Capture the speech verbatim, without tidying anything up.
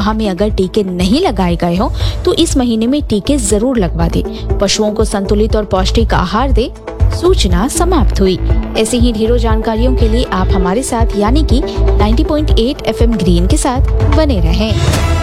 माह में अगर टीके नहीं लगाए गए हो तो इस महीने में टीके जरूर लगवा दे। पशुओं को संतुलित और पौष्टिक आहार दे। सूचना समाप्त हुई। ऐसी ही ढेरों जानकारियों के लिए आप हमारे साथ यानी कि नब्बे पॉइंट आठ एफएम ग्रीन के साथ बने रहें।